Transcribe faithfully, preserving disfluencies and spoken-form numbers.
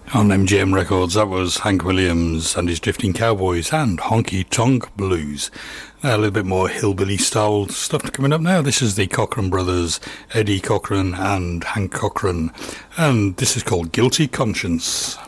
On M G M Records, that was Hank Williams and his Drifting Cowboys and Honky Tonk Blues. Now, a little bit more hillbilly style stuff coming up now. This is the Cochran brothers, Eddie Cochran and Hank Cochran, and this is called Guilty Conscience.